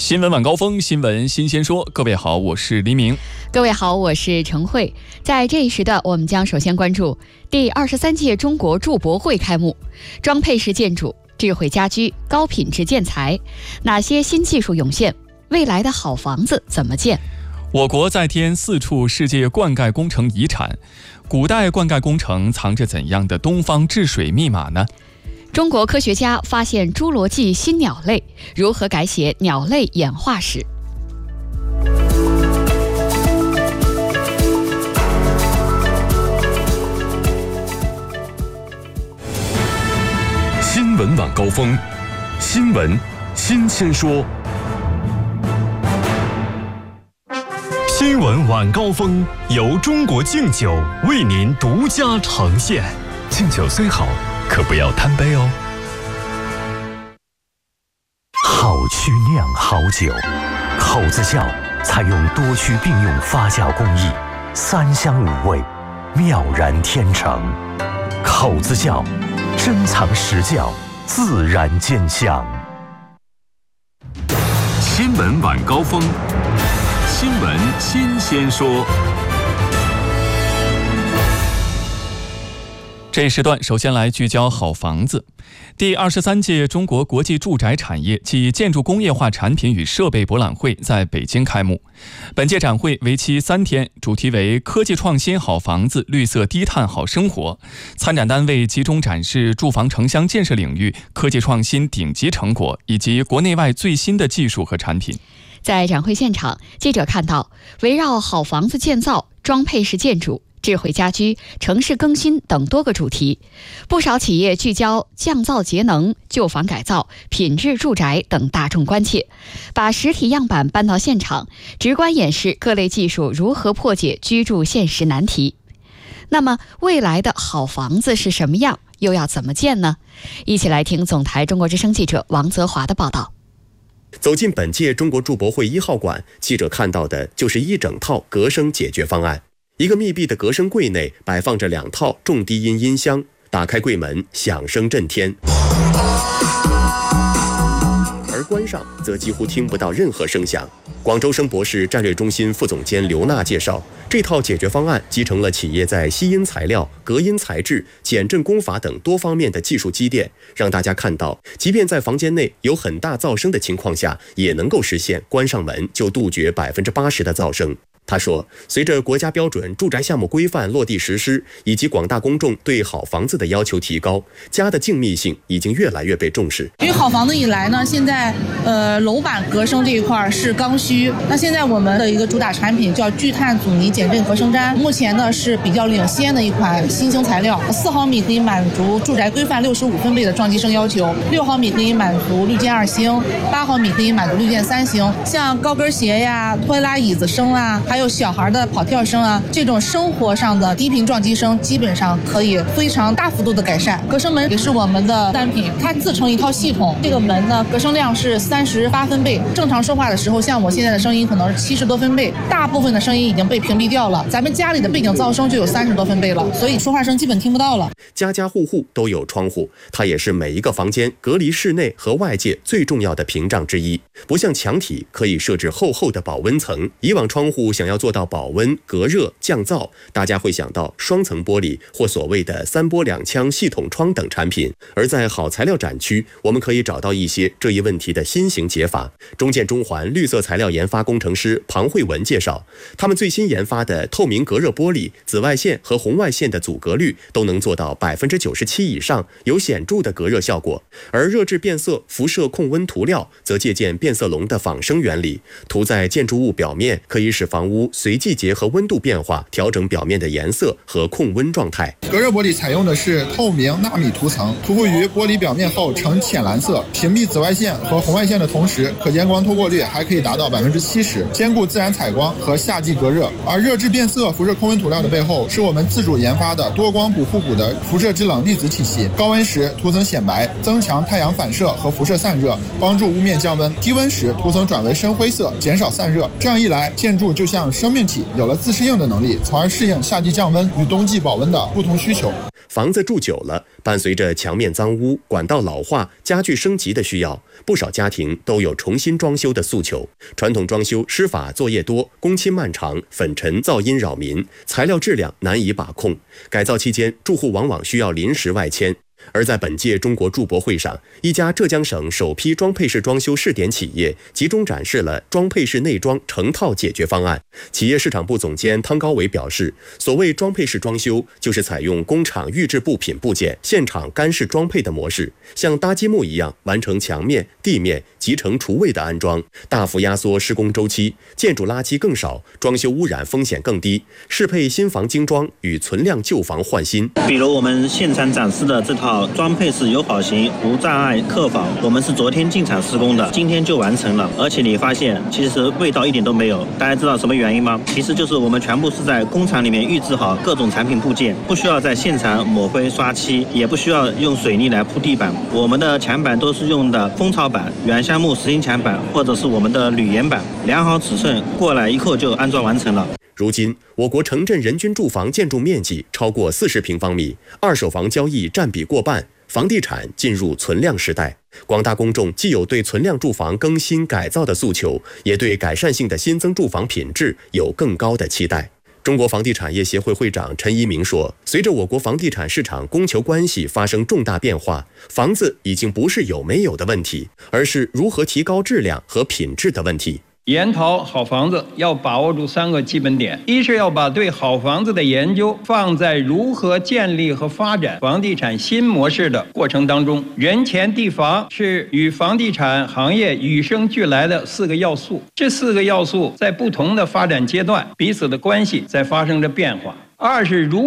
新闻晚高峰，新闻新鲜说。各位好，我是黎明。 各位好，我是陈慧。在这一时段，我们将首先关注第23届中国筑博会开幕，装配式建筑、智慧家居、高品质建材，哪些新技术涌现？未来的好房子怎么建？ 我国再添4处世界灌溉工程遗产，古代灌溉工程藏着怎样的东方治水密码呢？ 中国科学家发现侏罗纪新鸟类，如何改写鸟类演化史？ 新闻晚高峰，新闻新鲜说。新闻晚高峰由中国敬酒为您独家呈现。敬酒虽好，可不要贪杯哦。 好曲酿好酒，口子窖采用多区并用发酵工艺，3香5味，妙然天成。口子窖珍藏实窖，自然见香。 新闻晚高峰，新闻新鲜说。 这一时段首先来聚焦好房子。第23届中国国际住宅产业暨建筑工业化产品与设备博览会在北京开幕。本届展会为期3天，主题为科技创新好房子，绿色低碳好生活。参展单位集中展示住房城乡建设领域科技创新顶级成果，以及国内外最新的技术和产品。 在展会现场，记者看到围绕好房子建造、装配式建筑、智慧家居、城市更新等多个主题，不少企业聚焦降噪节能、旧房改造、品质住宅等大众关切，把实体样板搬到现场，直观演示各类技术如何破解居住现实难题。那么，未来的好房子是什么样，又要怎么建呢？一起来听总台中国之声记者王泽华的报道。 走进本届中国筑博会1号馆，记者看到的就是一整套隔声解决方案。一个密闭的隔声柜内摆放着2套重低音音箱，打开柜门，响声震天，而关上则几乎听不到任何声响。广州声博士战略中心副总监刘娜介绍，这套解决方案集成了企业在吸音材料、隔音材质、减震工法等多方面的技术积淀，让大家看到，即便在房间内有很大噪声的情况下，也能够实现关上门就杜绝80%的噪声。他说，随着国家标准住宅项目规范落地实施，以及广大公众对好房子的要求提高，家的静谧性已经越来越被重视。 因为好房子以来呢，现在楼板隔声这一块是刚需。那现在我们的一个主打产品叫聚碳阻尼减震隔声毡，目前呢是比较领先的一款新型材料，4毫米可以满足住宅规范65分贝的撞击声要求，6毫米可以满足绿箭2星，8毫米可以满足绿箭3星。像高跟鞋呀、拖拉椅子声啊，还有小孩的跑跳声啊，这种生活上的低频撞击声基本上可以非常大幅度的改善。隔声门也是我们的单品，它自成一套系统。这个门呢，隔声量是38分贝，正常说话的时候，像我现在的声音可能是70多分贝，大部分的声音已经被屏蔽掉了。咱们家里的背景噪声就有30多分贝了，所以说话声基本听不到了。 家家户户都有窗户，它也是每一个房间隔离室内和外界最重要的屏障之一。不像墙体可以设置厚厚的保温层，以往窗户想要做到保温、隔热、降噪，大家会想到双层玻璃或所谓的3玻2腔系统窗等产品。而在好材料展区，我们可以找到一些这一问题的新型解法。中建中环绿色材料研发工程师庞慧文介绍，他们最新研发的透明隔热玻璃，紫外线和红外线的阻隔率都能做到97%以上，有显著的隔热效果。而热质变色辐射控温涂料则借鉴变色龙的仿生原理，涂在建筑物表面，可以使房屋随季节和温度变化调整表面的颜色和控温状态。 隔热玻璃采用的是透明纳米涂层，涂覆于玻璃表面后呈浅蓝色，屏蔽紫外线和红外线的同时，可见光透过率还可以达到70%，兼顾自然采光和夏季隔热。而热质变色辐射控温涂料的背后，是我们自主研发的多光补互补的辐射制冷粒子体系，高温时涂层显白，增强太阳反射和辐射散热，帮助屋面降温；低温时涂层转为深灰色，减少散热。这样一来，建筑就像生命体，有了自适应的能力，从而适应夏季降温与冬季保温的不同需求。 房子住久了，伴随着墙面脏污、管道老化、家具升级的需要，不少家庭庭都有重新装修的诉求。传统装修施法作业多，工期漫长，粉尘噪音扰民，材料质量难以把控。改造期间，住户往往需要临时外迁。而在本届中国铸博会上，一家浙江省首批装配式装修试点企业集中展示了装配式内装成套解决方案。企业市场部总监汤高伟表示，所谓装配式装修，就是采用工厂预制部品部件现场干式装配的模式，像搭积木一样完成墙面、地面、集成厨卫的安装，大幅压缩施工周期，建筑垃圾更少，装修污染风险更低，适配新房精装与存量旧房换新。 比如我们现场展示的这套装配式友好型无障碍客房，我们是昨天进场施工的，今天就完成了。而且你发现其实味道一点都没有，大家知道什么原因吗？其实就是我们全部是在工厂里面预制好各种产品部件，不需要在现场抹灰刷漆，也不需要用水泥来铺地板。我们的墙板都是用的蜂巢板、原橡木实心墙板或者是我们的铝岩板，量好尺寸过来一扣就安装完成了。 如今，我国城镇人均住房建筑面积超过40平方米，二手房交易占比过半，房地产进入存量时代。广大公众既有对存量住房更新改造的诉求，也对改善性的新增住房品质有更高的期待。中国房地产业协会会长陈一鸣说，随着我国房地产市场供求关系发生重大变化，房子已经不是有没有的问题，而是如何提高质量和品质的问题。 研讨好房子要把握住3个基本点：一是要把对好房子的研究放在如何建立和发展房地产新模式的过程当中，人钱地房是与房地产行业与生俱来的4个要素，这4个要素在不同的发展阶段彼此的关系在发生着变化。二是如